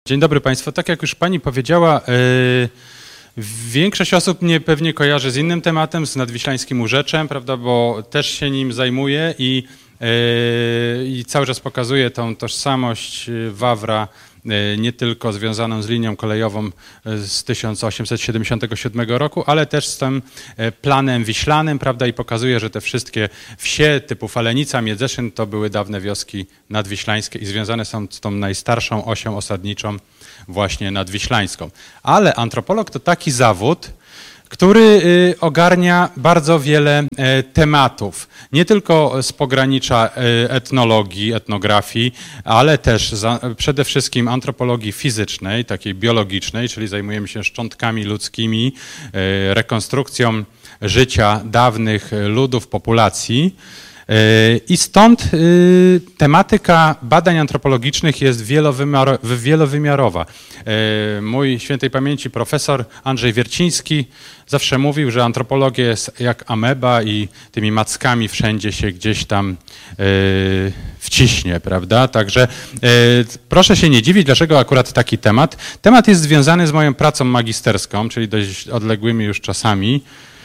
Dzień dobry Państwu. Tak jak już Pani powiedziała, większość osób mnie pewnie kojarzy z innym tematem, z Nadwiślańskim Urzeczem, prawda, bo też się nim zajmuję i cały czas pokazuję tą tożsamość Wawra, nie tylko związaną z linią kolejową z 1877 roku, ale też z tym planem wiślanym, prawda, i pokazuje, że te wszystkie wsie typu Falenica, Miedzeszyn to były dawne wioski nadwiślańskie i związane są z tą najstarszą osią osadniczą właśnie nadwiślańską. Ale antropolog to taki zawód, który ogarnia bardzo wiele tematów, nie tylko z pogranicza etnologii, etnografii, ale też przede wszystkim antropologii fizycznej, takiej biologicznej, czyli zajmujemy się szczątkami ludzkimi, rekonstrukcją życia dawnych ludów, populacji. I stąd tematyka badań antropologicznych jest wielowymiarowa. Mój świętej pamięci profesor Andrzej Wierciński zawsze mówił, że antropologia jest jak ameba i tymi mackami wszędzie się gdzieś tam wciśnie, prawda? Także proszę się nie dziwić, dlaczego akurat taki temat. Temat jest związany z moją pracą magisterską, czyli dość odległymi już czasami.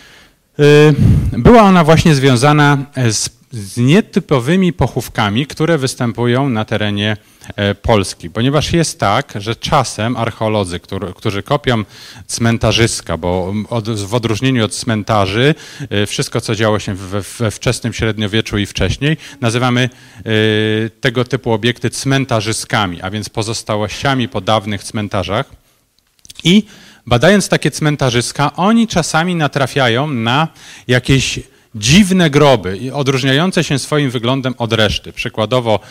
Była ona właśnie związana z nietypowymi pochówkami, które występują na terenie Polski. Ponieważ jest tak, że czasem archeolodzy, którzy kopią cmentarzyska, bo w odróżnieniu od cmentarzy, wszystko co działo się we wczesnym średniowieczu i wcześniej, nazywamy tego typu obiekty cmentarzyskami, a więc pozostałościami po dawnych cmentarzach. I badając takie cmentarzyska, oni czasami natrafiają na jakieś dziwne groby, odróżniające się swoim wyglądem od reszty. Przykładowo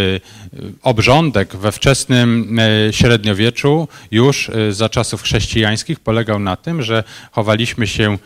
obrządek we wczesnym średniowieczu już za czasów chrześcijańskich polegał na tym, że chowaliśmy się,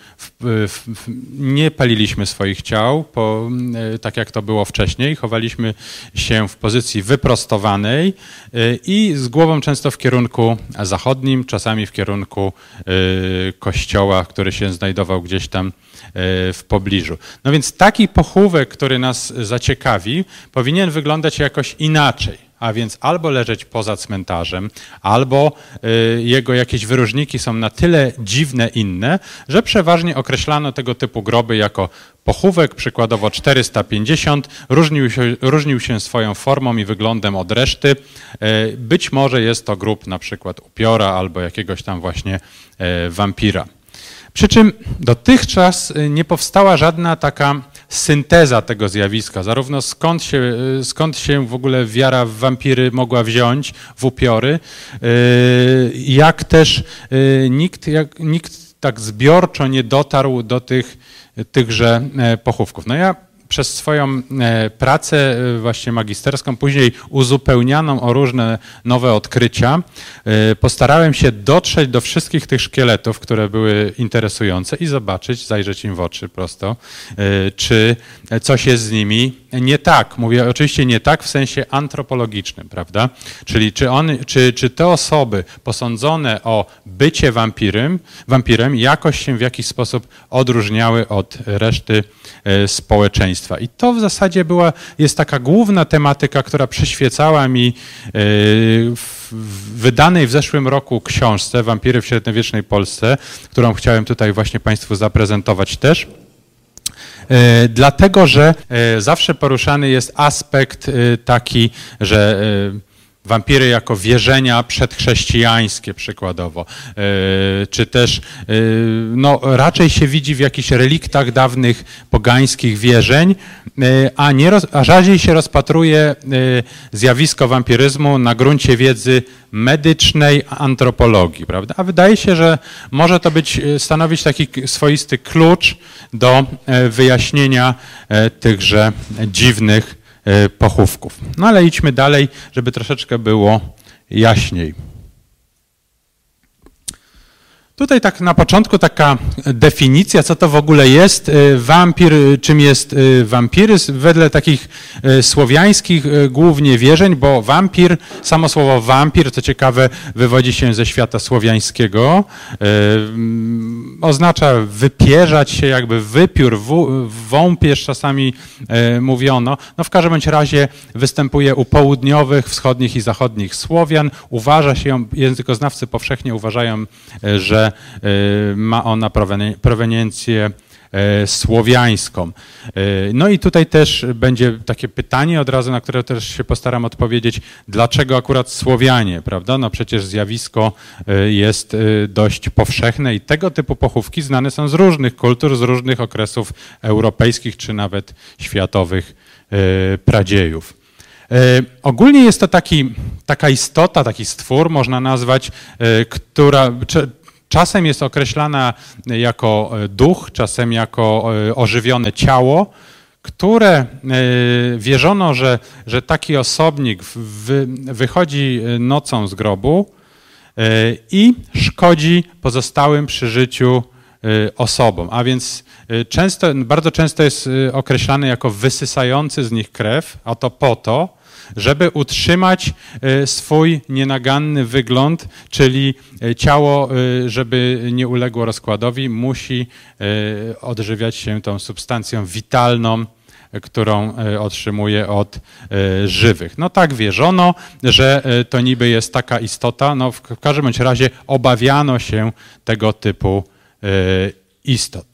nie paliliśmy swoich ciał, tak jak to było wcześniej, chowaliśmy się w pozycji wyprostowanej i z głową często w kierunku zachodnim, czasami w kierunku kościoła, który się znajdował gdzieś tam w pobliżu. No więc taki pochówek, który nas zaciekawi, powinien wyglądać jakoś inaczej, a więc albo leżeć poza cmentarzem, albo jego jakieś wyróżniki są na tyle dziwne inne, że przeważnie określano tego typu groby jako pochówek, przykładowo 450, różnił się swoją formą i wyglądem od reszty. Być może jest to grób na przykład upiora albo jakiegoś tam właśnie wampira. Przy czym dotychczas nie powstała żadna taka synteza tego zjawiska, zarówno skąd się w ogóle wiara w wampiry mogła wziąć, w upiory, jak też nikt tak zbiorczo nie dotarł do tychże pochówków. No ja przez swoją pracę właśnie magisterską, później uzupełnianą o różne nowe odkrycia, postarałem się dotrzeć do wszystkich tych szkieletów, które były interesujące i zobaczyć, zajrzeć im w oczy prosto, czy coś jest z nimi nie tak. Mówię oczywiście nie tak w sensie antropologicznym, prawda? Czyli czy te osoby posądzone o bycie wampirem jakoś się w jakiś sposób odróżniały od reszty społeczeństwa. I to w zasadzie jest taka główna tematyka, która przyświecała mi w wydanej w zeszłym roku książce Wampiry w średniowiecznej Polsce, którą chciałem tutaj właśnie Państwu zaprezentować też. Dlatego, że zawsze poruszany jest aspekt taki, że wampiry jako wierzenia przedchrześcijańskie przykładowo, czy też no, raczej się widzi w jakichś reliktach dawnych pogańskich wierzeń, a rzadziej się rozpatruje zjawisko wampiryzmu na gruncie wiedzy medycznej antropologii, prawda? A wydaje się, że może to stanowić taki swoisty klucz do wyjaśnienia tychże dziwnych pochówków. No ale idźmy dalej, żeby troszeczkę było jaśniej. Tutaj tak na początku taka definicja, co to w ogóle jest wampir, czym jest wampiryzm, wedle takich słowiańskich głównie wierzeń, bo wampir, samo słowo wampir, co ciekawe, wywodzi się ze świata słowiańskiego, oznacza wypierzać się, jakby wypiór, wąpierz czasami mówiono. No w każdym bądź razie występuje u południowych, wschodnich i zachodnich Słowian. Uważa się, językoznawcy powszechnie uważają, że ma ona proweniencję słowiańską. No i tutaj też będzie takie pytanie od razu, na które też się postaram odpowiedzieć, dlaczego akurat Słowianie, prawda? No przecież zjawisko jest dość powszechne i tego typu pochówki znane są z różnych kultur, z różnych okresów europejskich czy nawet światowych pradziejów. Ogólnie jest to taka istota, taki stwór, można nazwać, która czasem jest określana jako duch, czasem jako ożywione ciało, które wierzono, że taki osobnik wychodzi nocą z grobu i szkodzi pozostałym przy życiu osobom, a więc bardzo często jest określany jako wysysający z nich krew, a to po to, żeby utrzymać swój nienaganny wygląd, czyli ciało, żeby nie uległo rozkładowi, musi odżywiać się tą substancją witalną, którą otrzymuje od żywych. No tak wierzono, że to niby jest taka istota, no w każdym bądź razie obawiano się tego typu istot.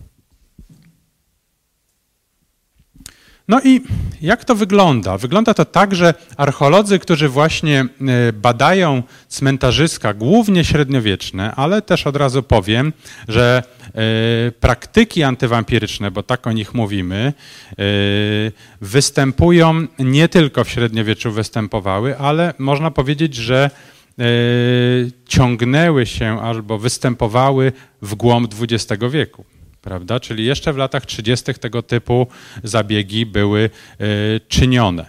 No i jak to wygląda? Wygląda to tak, że archeolodzy, którzy właśnie badają cmentarzyska, głównie średniowieczne, ale też od razu powiem, że praktyki antywampiryczne, bo tak o nich mówimy, występują nie tylko w średniowieczu występowały, ale można powiedzieć, że ciągnęły się albo występowały w głąb XX wieku. Prawda? Czyli jeszcze w latach 30. tego typu zabiegi były czynione.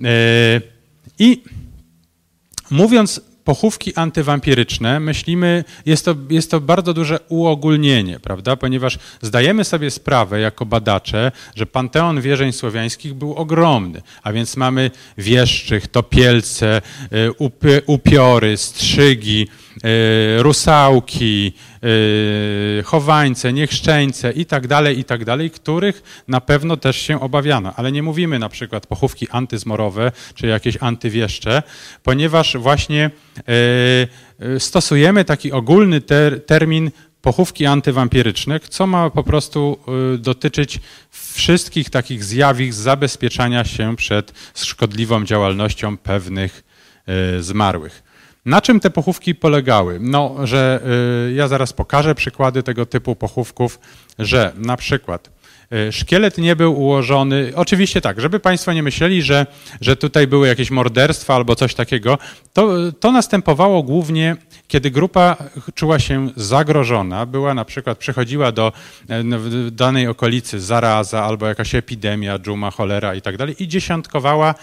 I mówiąc pochówki antywampiryczne, myślimy, jest to bardzo duże uogólnienie, prawda? Ponieważ zdajemy sobie sprawę jako badacze, że panteon wierzeń słowiańskich był ogromny, a więc mamy wieszczych, topielce, upiory, strzygi, rusałki, chowańce, niechrzczeńce i tak dalej, których na pewno też się obawiano. Ale nie mówimy na przykład pochówki antyzmorowe czy jakieś antywieszcze, ponieważ właśnie stosujemy taki ogólny termin pochówki antywampiryczne, co ma po prostu dotyczyć wszystkich takich zjawisk zabezpieczania się przed szkodliwą działalnością pewnych zmarłych. Na czym te pochówki polegały? No, że ja zaraz pokażę przykłady tego typu pochówków, że na przykład szkielet nie był ułożony, oczywiście tak, żeby Państwo nie myśleli, że tutaj były jakieś morderstwa albo coś takiego, to następowało głównie, kiedy grupa czuła się zagrożona, na przykład przychodziła do danej okolicy zaraza albo jakaś epidemia, dżuma, cholera i tak dalej i dziesiątkowała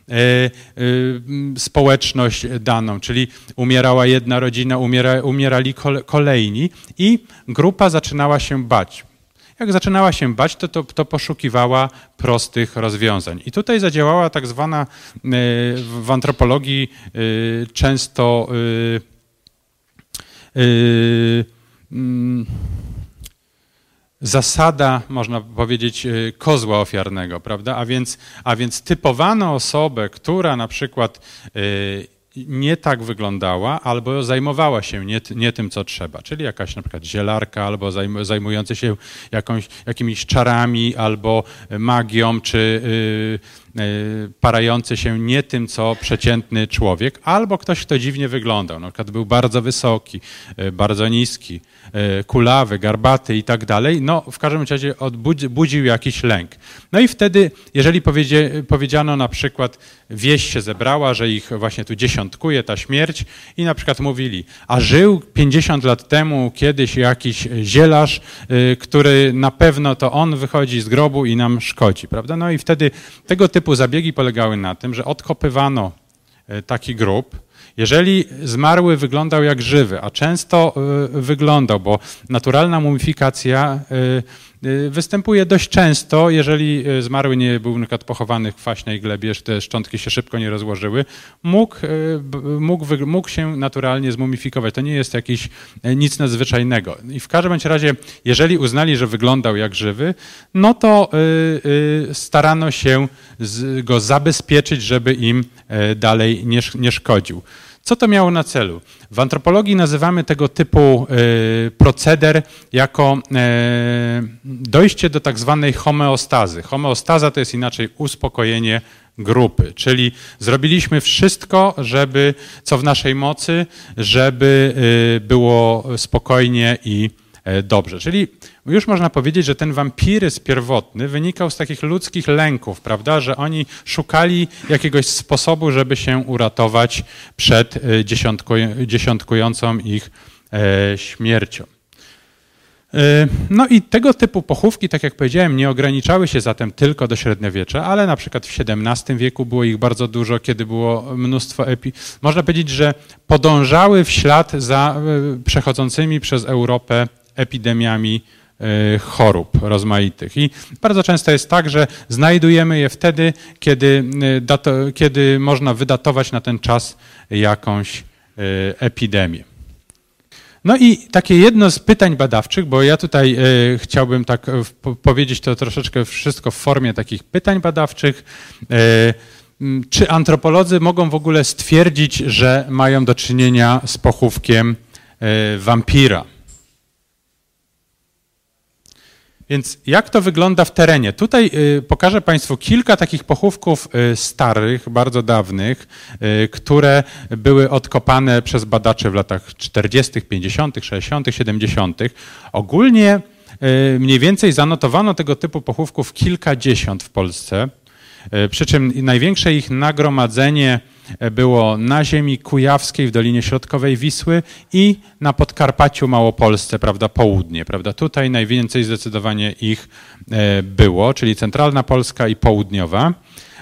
społeczność daną, czyli umierała jedna rodzina, umierali kolejni i grupa zaczynała się bać. Jak zaczynała się bać, to poszukiwała prostych rozwiązań. I tutaj zadziałała tak zwana w antropologii często zasada, można powiedzieć, kozła ofiarnego, prawda? A więc typowano osobę, która na przykład nie tak wyglądała albo zajmowała się nie tym, co trzeba, czyli jakaś na przykład zielarka albo zajmujący się jakimiś czarami albo magią, czy parający się nie tym, co przeciętny człowiek, albo ktoś, kto dziwnie wyglądał, na przykład był bardzo wysoki, bardzo niski, kulawy, garbaty i tak dalej, no w każdym razie budził jakiś lęk. No i wtedy, jeżeli powiedziano na przykład, wieś się zebrała, że ich właśnie tu dziesiątkuje ta śmierć i na przykład mówili, a żył 50 lat temu kiedyś jakiś zielarz, który na pewno to on wychodzi z grobu i nam szkodzi, prawda? No i wtedy tego typu zabiegi polegały na tym, że odkopywano taki grób, Jeżeli zmarły wyglądał jak żywy, a często wyglądał, bo naturalna mumifikacja występuje dość często, jeżeli zmarły nie był na przykład pochowany w kwaśnej glebie, że te szczątki się szybko nie rozłożyły, mógł się naturalnie zmumifikować. To nie jest nic nadzwyczajnego. I w każdym razie, jeżeli uznali, że wyglądał jak żywy, no to starano się go zabezpieczyć, żeby im dalej nie szkodził. Co to miało na celu? W antropologii nazywamy tego typu proceder jako dojście do tak zwanej homeostazy. Homeostaza to jest inaczej uspokojenie grupy, czyli zrobiliśmy wszystko, co w naszej mocy, żeby było spokojnie i dobrze. Czyli już można powiedzieć, że ten wampiryzm pierwotny wynikał z takich ludzkich lęków, prawda, że oni szukali jakiegoś sposobu, żeby się uratować przed dziesiątkującą ich śmiercią. No i tego typu pochówki, tak jak powiedziałem, nie ograniczały się zatem tylko do średniowiecza, ale na przykład w XVII wieku było ich bardzo dużo, kiedy było mnóstwo można powiedzieć, że podążały w ślad za przechodzącymi przez Europę epidemiami chorób rozmaitych. I bardzo często jest tak, że znajdujemy je wtedy, kiedy można wydatować na ten czas jakąś epidemię. No i takie jedno z pytań badawczych, bo ja tutaj chciałbym tak powiedzieć to troszeczkę wszystko w formie takich pytań badawczych. Czy antropolodzy mogą w ogóle stwierdzić, że mają do czynienia z pochówkiem wampira? Więc jak to wygląda w terenie? Tutaj pokażę Państwu kilka takich pochówków starych, bardzo dawnych, które były odkopane przez badaczy w latach 40., 50., 60., 70. Ogólnie mniej więcej zanotowano tego typu pochówków kilkadziesiąt w Polsce, przy czym największe ich nagromadzenie było na ziemi kujawskiej w Dolinie Środkowej Wisły i na Podkarpaciu Małopolsce, prawda, południe, prawda. Tutaj najwięcej zdecydowanie ich było, czyli centralna Polska i południowa.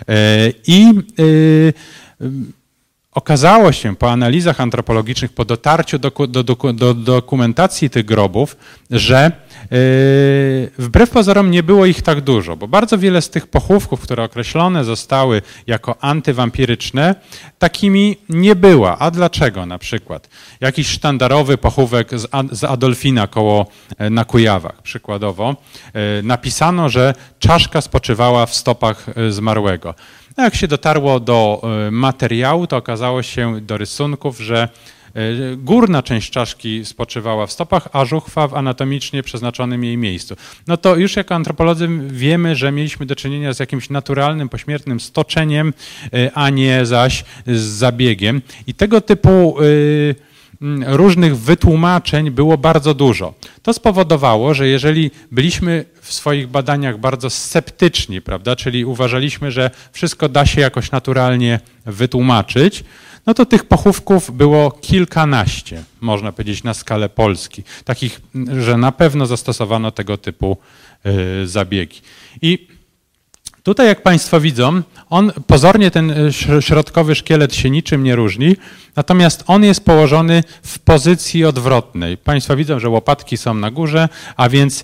Okazało się po analizach antropologicznych, po dotarciu do dokumentacji tych grobów, że wbrew pozorom nie było ich tak dużo, bo bardzo wiele z tych pochówków, które określone zostały jako antywampiryczne, takimi nie była. A dlaczego na przykład? Jakiś sztandarowy pochówek z Adolfina na Kujawach przykładowo, napisano, że czaszka spoczywała w stopach zmarłego. No jak się dotarło do materiału, to okazało się do rysunków, że górna część czaszki spoczywała w stopach, a żuchwa w anatomicznie przeznaczonym jej miejscu. No to już jako antropolodzy wiemy, że mieliśmy do czynienia z jakimś naturalnym, pośmiertnym stoczeniem, a nie zaś z zabiegiem. I tego typu różnych wytłumaczeń było bardzo dużo. To spowodowało, że jeżeli byliśmy w swoich badaniach bardzo sceptyczni, prawda, czyli uważaliśmy, że wszystko da się jakoś naturalnie wytłumaczyć, no to tych pochówków było kilkanaście, można powiedzieć, na skalę Polski. Takich, że na pewno zastosowano tego typu zabiegi. I tutaj, jak Państwo widzą, pozornie ten środkowy szkielet się niczym nie różni, natomiast on jest położony w pozycji odwrotnej. Państwo widzą, że łopatki są na górze, a więc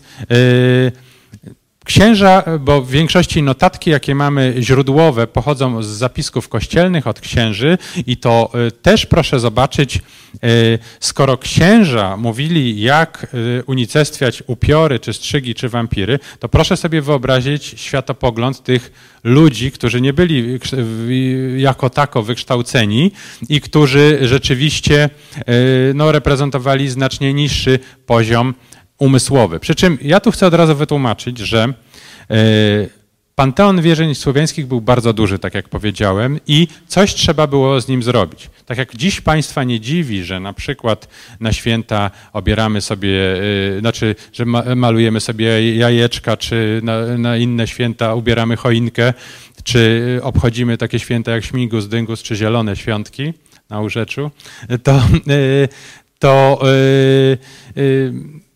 księża, bo w większości notatki, jakie mamy źródłowe, pochodzą z zapisków kościelnych od księży i to też proszę zobaczyć, skoro księża mówili, jak unicestwiać upiory, czy strzygi, czy wampiry, to proszę sobie wyobrazić światopogląd tych ludzi, którzy nie byli jako tako wykształceni i którzy rzeczywiście reprezentowali znacznie niższy poziom umysłowy. Przy czym ja tu chcę od razu wytłumaczyć, że panteon wierzeń słowiańskich był bardzo duży, tak jak powiedziałem, i coś trzeba było z nim zrobić. Tak jak dziś Państwa nie dziwi, że na przykład na święta obieramy sobie, że malujemy sobie jajeczka, czy na inne święta ubieramy choinkę, czy obchodzimy takie święta jak Śmigus, Dyngus, czy Zielone Świątki na Urzeczu,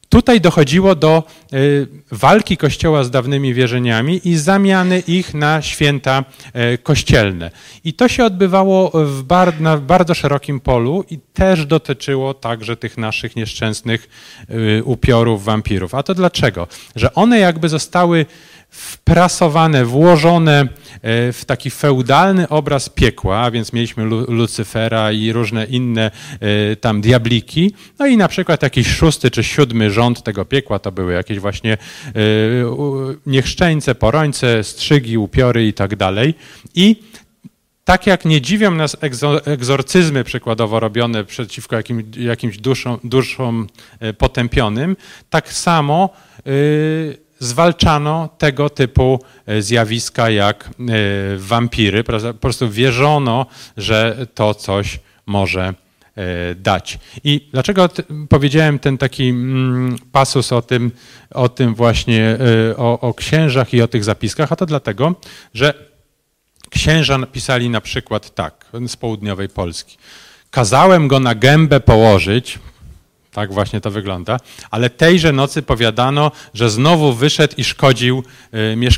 tutaj dochodziło do walki Kościoła z dawnymi wierzeniami i zamiany ich na święta kościelne. I to się odbywało na bardzo szerokim polu i też dotyczyło także tych naszych nieszczęsnych upiorów, wampirów. A to dlaczego? Że one jakby zostały wprasowane, włożone w taki feudalny obraz piekła, a więc mieliśmy Lucyfera i różne inne tam diabliki, no i na przykład jakiś 6. czy 7. rząd tego piekła to były jakieś właśnie niechrzczeńce, porońce, strzygi, upiory i tak dalej. I tak jak nie dziwią nas egzorcyzmy przykładowo robione przeciwko jakimś duszom potępionym, tak samo zwalczano tego typu zjawiska jak wampiry. Po prostu wierzono, że to coś może dać. I dlaczego powiedziałem ten taki pasus o tym właśnie, o księżach i o tych zapiskach? A to dlatego, że księża napisali na przykład tak, z południowej Polski. Kazałem go na gębę położyć, tak właśnie to wygląda, ale tejże nocy powiadano, że znowu wyszedł i szkodził mieszkańcom.